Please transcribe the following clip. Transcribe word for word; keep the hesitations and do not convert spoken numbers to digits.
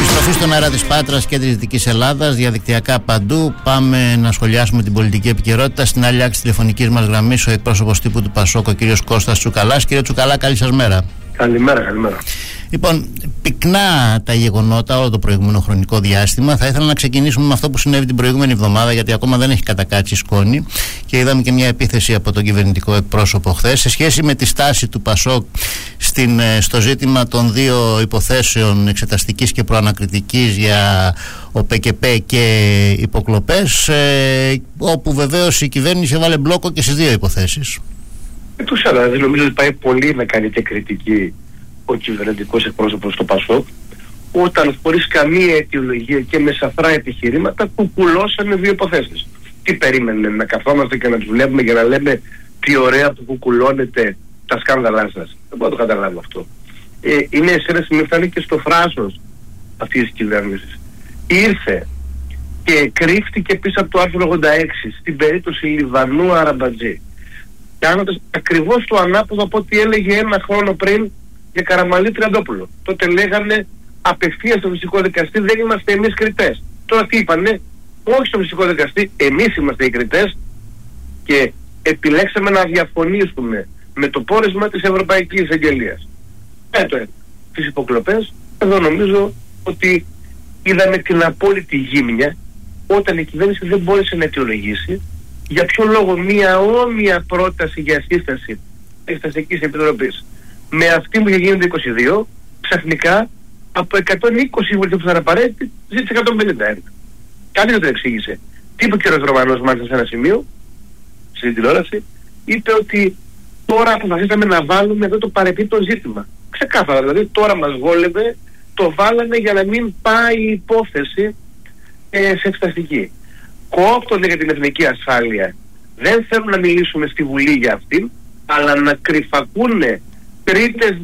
Επιστροφή στον αέρα της Πάτρας και της Δυτικής Ελλάδας, διαδικτυακά παντού. Πάμε να σχολιάσουμε την πολιτική επικαιρότητα. Στην άλλη άκρη τηλεφωνικής μας γραμμής ο εκπρόσωπος τύπου του Πασόκ, ο κύριος Κώστας Τσουκαλάς. Κύριε Τσουκαλά, καλή σας μέρα. Καλημέρα, καλημέρα. Λοιπόν, πυκνά τα γεγονότα όλο το προηγούμενο χρονικό διάστημα. Θα ήθελα να ξεκινήσουμε με αυτό που συνέβη την προηγούμενη εβδομάδα, γιατί ακόμα δεν έχει κατακάτσει σκόνη και είδαμε και μια επίθεση από τον κυβερνητικό εκπρόσωπο χθες σε σχέση με τη στάση του Πασόκ στην, στο ζήτημα των δύο υποθέσεων εξεταστικής και προανακριτικής για ο ΠΚΠ και υποκλοπές, ε, όπου βεβαίως η κυβέρνηση έβαλε μπλόκο και στις δύο υποθέσεις. Εκτός άλλα, δεν νομίζω ότι πάει πολύ να κάνει και κριτική ο κυβερνητικός εκπρόσωπος του Πασόκ, όταν χωρίς καμία αιτιολογία και με σαφρά επιχειρήματα κουκουλώσανε δύο υποθέσεις. Τι περίμενε, να καθόμαστε και να τους βλέπουμε για να λέμε τι ωραία που κουκουλώνετε τα σκάνδαλά σας? Δεν μπορώ να το καταλάβω αυτό. Ε, είναι σε ένα σημείο, φτάνει και στο φράσος αυτής της κυβέρνησης. Ήρθε και κρύφτηκε πίσω από το άρθρο ογδόντα έξι στην περίπτωση Λιβανού Αραμπατζή, κάνοντας ακριβώς το ανάποδο από ό,τι έλεγε ένα χρόνο πριν για Καραμανλή Τριαντόπουλο. Τότε λέγανε απευθείας στο φυσικό δικαστή, δεν είμαστε εμείς κριτές. Τώρα τι είπανε? Όχι στο φυσικό δικαστή, εμείς είμαστε οι κριτές, και επιλέξαμε να διαφωνήσουμε με το πόρισμα της Ευρωπαϊκής Εισαγγελίας. Ε, το τις υποκλοπές, εδώ νομίζω ότι είδαμε την απόλυτη γύμνια όταν η κυβέρνηση δεν μπόρεσε να αιτιολογήσει για ποιο λόγο μία όμοια πρόταση για σύσταση Εξεταστικής Επιτροπής με αυτή που είχε γίνει το είκοσι δύο, ξαφνικά από εκατόν είκοσι βουλευτές που ήταν απαραίτητοι, ζήτησε εκατόν πενήντα. Κάτι δεν το εξήγησε. Τι είπε ο κ. Ρωμανός μάλιστα σε ένα σημείο, στην τηλεόραση, είπε ότι τώρα αποφασίσαμε να βάλουμε εδώ το παρεπίπτον ζήτημα. Ξεκάθαρα, δηλαδή τώρα μας βόλευε, το βάλαμε για να μην πάει η υπόθεση ε, σε εξεταστική. Κόπτονται για την εθνική ασφάλεια. Δεν θέλουν να μιλήσουμε στη Βουλή για αυτήν, αλλά να κρυφακούνε τρίτες